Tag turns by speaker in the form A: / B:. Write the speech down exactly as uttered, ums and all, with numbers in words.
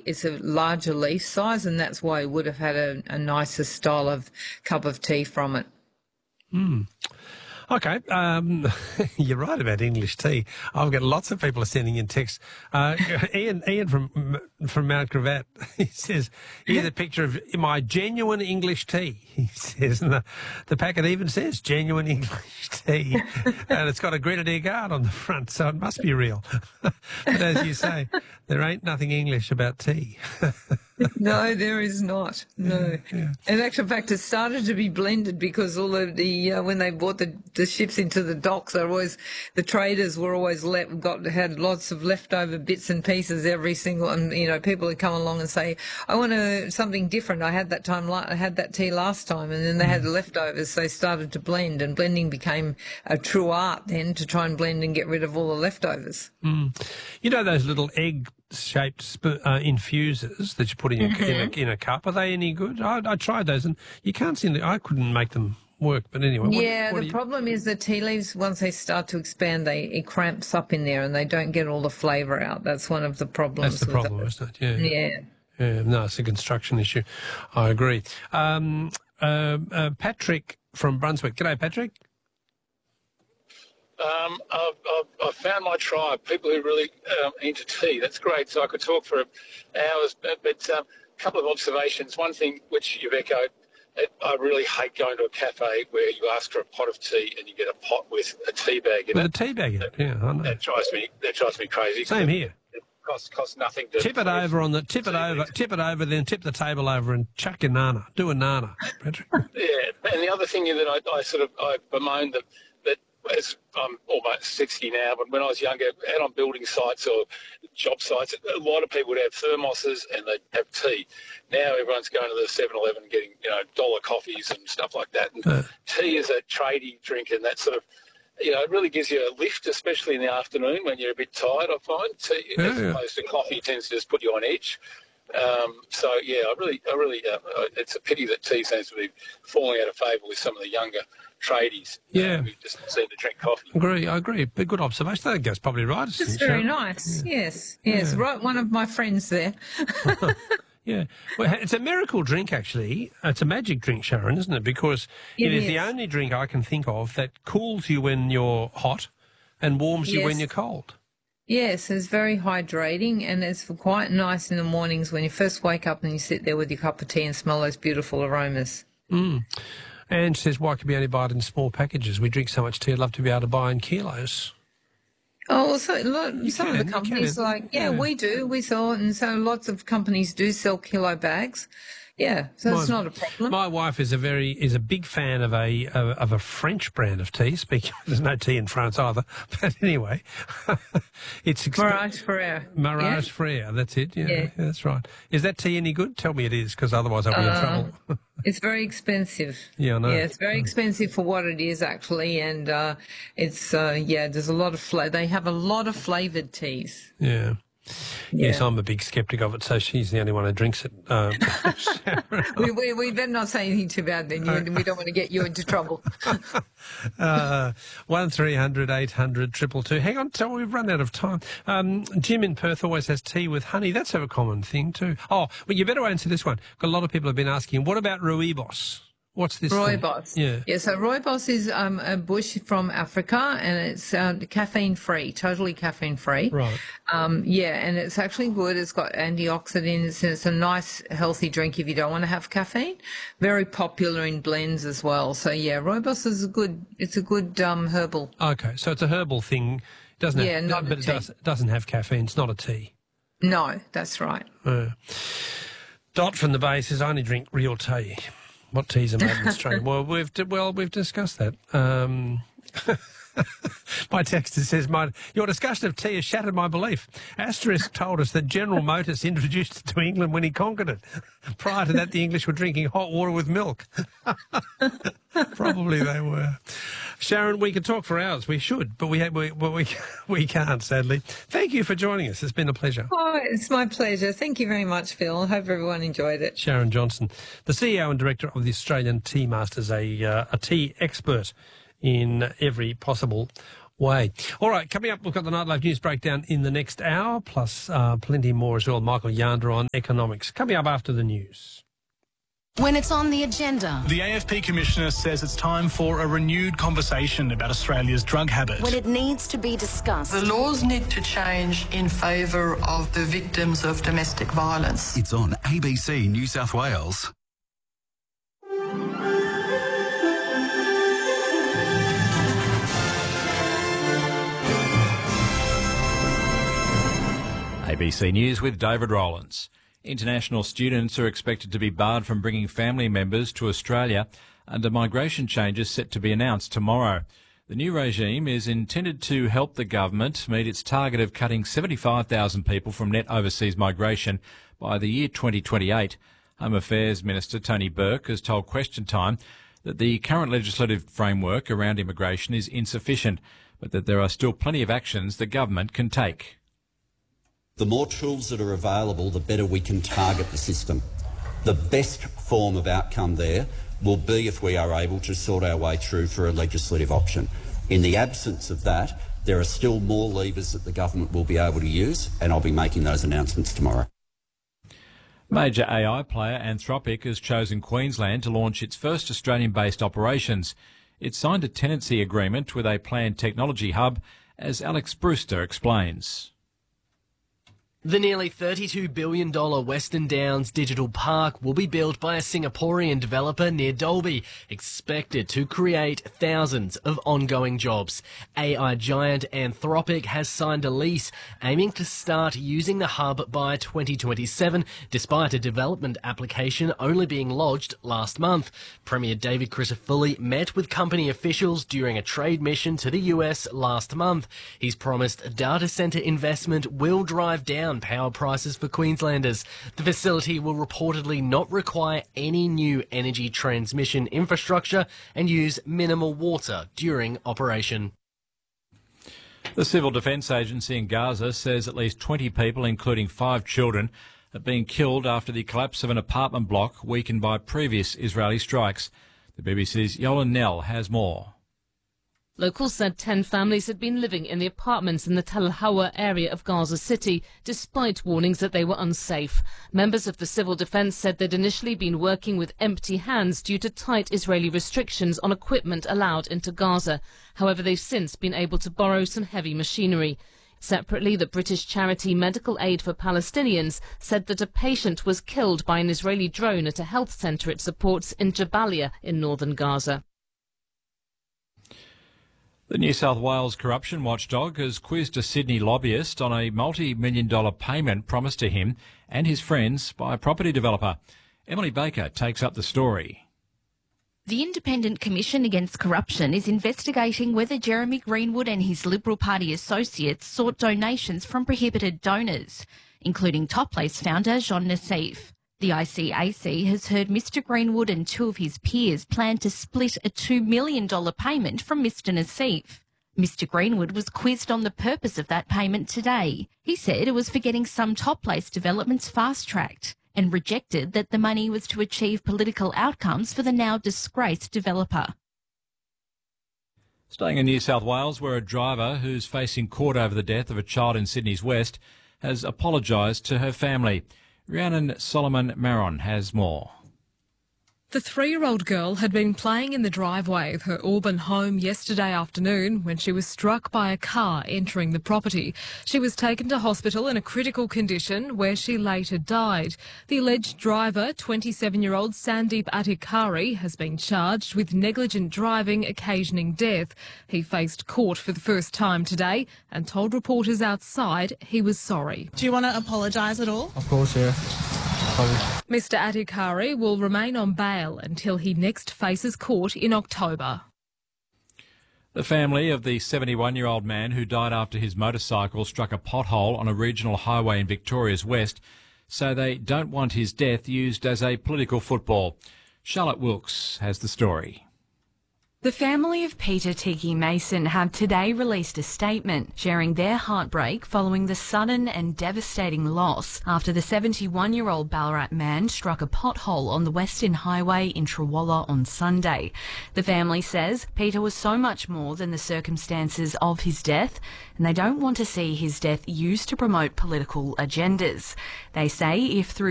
A: big, it's a larger leaf size, and that's why you would have had a, a nicer style of cup of tea from it.
B: Mm. Okay, um, you're right about English tea. I've got lots of people are sending in texts. Uh, Ian, Ian from from Mount Gravatt, he says, here's a picture of my genuine English tea. He says, and the, the packet even says genuine English tea, and it's got a Grenadier Guard on the front, so it must be real. But as you say, there ain't nothing English about tea.
A: No, there is not. No.
B: Yeah.
A: In actual fact, it started to be blended because all of the, uh, when they brought the, the ships into the docks, they're always, the traders were always let, got, had lots of leftover bits and pieces every single, and, you know, people would come along and say, I want a, something different. I had that time, I had that tea last time, and then they had the leftovers, so they started to blend, and blending became a true art then to try and blend and get rid of all the leftovers.
B: Mm. You know those little egg shaped sp- uh, infusers that you put in, your,
A: Mm-hmm.
B: in, a, in a cup, are they any good? I, I tried those and you can't seem to, I couldn't make them work, but anyway. What,
A: yeah,
B: what
A: the
B: you...
A: problem is the tea leaves, once they start to expand, they it cramps up in there and they don't get all the flavour out. That's one of the problems.
B: That's the
A: with
B: problem,
A: it.
B: isn't it? Yeah.
A: Yeah.
B: Yeah, no, it's a construction issue. I agree. Um, uh, uh, Patrick from Brunswick. G'day, Patrick.
C: Um, I've, I've, I've found my tribe, people who really um, into tea. That's great. So I could talk for hours, but, but um, a couple of observations. One thing which you've echoed, it, I really hate going to a cafe where you ask for a pot of tea and you get a pot with a tea bag in
B: With
C: it.
B: a tea bag in it, yeah, I know.
C: That drives me. That drives me crazy.
B: Same here.
C: It costs costs nothing to
B: Tip it over on the tip it over, tip it over, then tip the table over and chuck your nana. Do a nana, Patrick.
C: Yeah, and the other thing that I, I sort of I bemoan that that as I'm almost sixty now, but when I was younger, out on building sites or job sites, a lot of people would have thermoses and they'd have tea. Now everyone's going to the seven eleven getting, you know, dollar coffees and stuff like that. And
B: Uh.
C: tea is a tradie drink, and that sort of, you know, it really gives you a lift, especially in the afternoon when you're a bit tired, I find. Tea,
B: Yeah,
C: as
B: yeah.
C: opposed to coffee, tends to just put you on edge. Um, so, yeah, I really, I really, uh, it's a pity that tea seems to be falling out of favour with some of the younger tradies.
B: Yeah.
C: Uh, who just seem to drink coffee.
B: Agree, I agree. But good observation. I think that's probably right.
A: It's very nice. Yes. Yes.
B: Yeah.
A: Right. One of my friends there.
B: Yeah. Well, it's a miracle drink, actually. It's a magic drink, Sharon, isn't it? Because it
A: It
B: is the
A: is.
B: only drink I can think of that cools you when you're hot and warms you when
A: Yes.
B: you're cold.
A: Yes, it's very hydrating, and it's quite nice in the mornings when you first wake up and you sit there with your cup of tea and smell those beautiful aromas.
B: Mm. And she says, why can we only buy it in small packages? We drink so much tea, I'd love to be able to buy in kilos.
A: Oh, well, so, lot, some
B: can,
A: of
B: you
A: the companies,
B: can.
A: like, yeah,
B: Yeah.
A: we do. We sell it, and so lots of companies do sell kilo bags. Yeah, so it's
B: My-
A: not a problem.
B: My wife is a very is a big fan of a of, of a French brand of tea. Speaking, there's no tea in France either. But anyway, it's exp-
A: Mirage Frere.
B: Mirage Frere. That's it. Yeah,
A: Yeah.
B: yeah, that's right. Is that tea any good? Tell me it is, because otherwise I'll be in
A: Uh,
B: trouble.
A: It's very expensive.
B: Yeah, I know.
A: Yeah, it's very expensive for what it is, actually, and uh, it's uh, yeah. There's a lot of fla- They have a lot of flavoured teas.
B: Yeah. Yes,
A: Yeah.
B: I'm a big sceptic of it, so she's the only one who drinks it. Um,
A: we, we we better not say anything too bad then. You, we don't want to get you into trouble.
B: uh, one three hundred eight hundred triple two. Hang on, tell we've run out of time. Um, Jim in Perth always has tea with honey. That's a common thing too. Oh, well, you better answer this one. A lot of people have been asking, what about rooibos? What's this? thing?
A: Rooibos.
B: Yeah.
A: Yeah, so rooibos is um, a bush from Africa, and it's uh, caffeine-free, totally caffeine-free.
B: Right.
A: Um, yeah, and it's actually good. It's got antioxidants, and it's a nice, healthy drink if you don't want to have caffeine. Very popular in blends as well. So, yeah, rooibos is a good, it's a good um, herbal.
B: Okay, so it's a herbal thing. It doesn't have,
A: Yeah, not a
B: but it
A: tea.
B: does, doesn't have caffeine. It's not a tea.
A: No, that's right.
B: Uh, Dot from the Bay says, I only drink real tea. What teas are made in Australia? Well, we've di- well we've discussed that. Um, my texter says, my, your discussion of tea has shattered my belief. Asterisk told us that General Motors introduced it to England when he conquered it. Prior to that, the English were drinking hot water with milk. Probably they were. Sharon, we could talk for hours. We should, but we ha- we, well, we we can't, sadly. Thank you for joining us. It's been a pleasure.
A: Oh, it's my pleasure. Thank you very much, Phil. I hope everyone enjoyed it.
B: Sharon Johnson, the C E O and Director of the Australian Tea Masters, a, uh, a tea expert in every possible way. All right, coming up, we've got the Nightlife News breakdown in the next hour, plus uh, plenty more as well. Michael Yander on economics. Coming up after the news.
D: When it's on the agenda.
E: The A F P Commissioner says it's time for a renewed conversation about Australia's drug habit.
D: When it needs to be discussed.
F: The laws need to change in favour of the victims of domestic violence.
G: It's on A B C New South Wales.
H: A B C News with David Rowlands. International students are expected to be barred from bringing family members to Australia under migration changes set to be announced tomorrow. The new regime is intended to help the government meet its target of cutting seventy-five thousand people from net overseas migration by the year twenty twenty-eight. Home Affairs Minister Tony Burke has told Question Time that the current legislative framework around immigration is insufficient, but that there are still plenty of actions the government can take.
I: The more tools that are available, the better we can target the system. The best form of outcome there will be if we are able to sort our way through for a legislative option. In the absence of that, there are still more levers that the government will be able to use, and I'll be making those announcements tomorrow.
H: Major A I player Anthropic has chosen Queensland to launch its first Australian-based operations. It signed a tenancy agreement with a planned technology hub, as Alex Brewster explains.
J: The nearly thirty-two billion dollars Western Downs Digital Park will be built by a Singaporean developer near Dalby, expected to create thousands of ongoing jobs. A I giant Anthropic has signed a lease aiming to start using the hub by twenty twenty-seven, despite a development application only being lodged last month. Premier David Crisafulli met with company officials during a trade mission to the U S last month. He's promised data centre investment will drive down power prices for Queenslanders. The facility will reportedly not require any new energy transmission infrastructure and use minimal water during operation.
H: The Civil Defence Agency in Gaza says at least twenty people, including five children, have been killed after the collapse of an apartment block weakened by previous Israeli strikes. The B B C's Yolan Nell has more.
K: Locals said ten families had been living in the apartments in the Tel Hawa area of Gaza City, despite warnings that they were unsafe. Members of the civil defence said they'd initially been working with empty hands due to tight Israeli restrictions on equipment allowed into Gaza. However, they've since been able to borrow some heavy machinery. Separately, the British charity Medical Aid for Palestinians said that a patient was killed by an Israeli drone at a health centre it supports in Jabalia in northern Gaza.
H: The New South Wales corruption watchdog has quizzed a Sydney lobbyist on a multi-million dollar payment promised to him and his friends by a property developer. Emily Baker takes up the story.
L: The Independent Commission Against Corruption is investigating whether Jeremy Greenwood and his Liberal Party associates sought donations from prohibited donors, including Topplace founder Jean Nassif. The I C A C has heard Mister Greenwood and two of his peers plan to split a two million dollars payment from Mister Nassif. Mister Greenwood was quizzed on the purpose of that payment today. He said it was for getting some Topplace developments fast-tracked and rejected that the money was to achieve political outcomes for the now disgraced developer.
H: Staying in New South Wales, where a driver who's facing court over the death of a child in Sydney's West has apologised to her family. Rhiannon Solomon Maron has more.
M: The three-year-old girl had been playing in the driveway of her Auburn home yesterday afternoon when she was struck by a car entering the property. She was taken to hospital in a critical condition where she later died. The alleged driver, twenty-seven-year-old Sandeep Adhikari, has been charged with negligent driving occasioning death. He faced court for the first time today and told reporters outside he was sorry.
N: Do you want to apologise at all?
O: Of course, yeah.
M: Mister Adhikari will remain on bail until he next faces court in October.
H: The family of the seventy-one-year-old man who died after his motorcycle struck a pothole on a regional highway in Victoria's West say they don't want his death used as a political football. Charlotte Wilkes has the story.
O: The family of Peter Tiki Mason have today released a statement sharing their heartbreak following the sudden and devastating loss after the seventy-one-year-old Ballarat man struck a pothole on the Western Highway in Trawalla on Sunday. The family says Peter was so much more than the circumstances of his death, and they don't want to see his death used to promote political agendas. They say if through